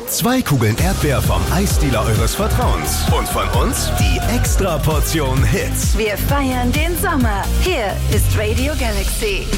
2 Kugeln Erdbeer vom Eisdealer eures Vertrauens. Und von uns die Extraportion Hits. Wir feiern den Sommer. Hier ist Radio Galaxy.